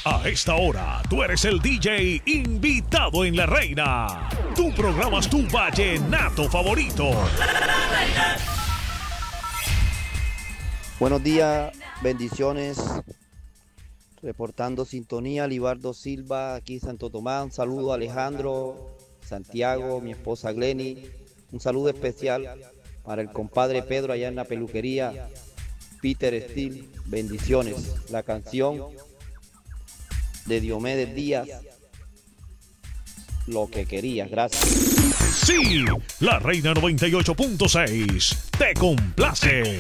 A esta hora, tú eres el DJ invitado en La Reina. Tú programas tu vallenato favorito. Buenos días, bendiciones. Reportando sintonía, Libardo Silva, aquí Santo Tomás. Un saludo a Alejandro, Santiago, mi esposa Glenny. Un saludo especial para el compadre Pedro allá en la peluquería, Peter Steele. Bendiciones. La canción de Diomedes Díaz, Lo que querías. Gracias. Sí, La Reina 98.6 te complace.